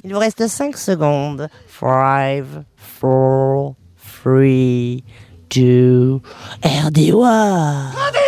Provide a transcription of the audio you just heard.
Il vous reste 5 secondes. 5, 4, 3, 2, RDOA.